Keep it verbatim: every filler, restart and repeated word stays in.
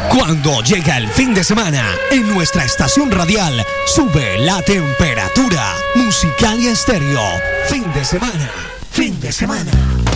Cuando llega el fin de semana, en nuestra estación radial sube la temperatura. Musicalia Estéreo. Fin de semana. Fin de semana.